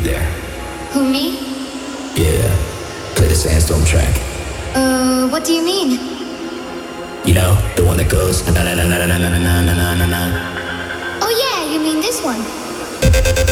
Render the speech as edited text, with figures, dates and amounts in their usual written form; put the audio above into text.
there. Who, me? Yeah, play the Sandstorm track. What do you mean? You know, the one that goes na na na na na na na na na na. Oh yeah, you mean this one?